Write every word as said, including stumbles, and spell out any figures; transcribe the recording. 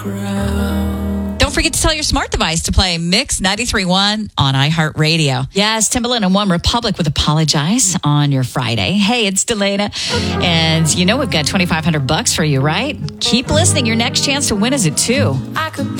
ground. Don't forget to tell your smart device to play Mix ninety-three point one on iHeartRadio. Yes, Timbaland and One Republic with Apologize on your Friday. Hey, it's Delana. And you know we've got twenty-five hundred bucks for you, right? Keep listening. Your next chance to win is at two. I could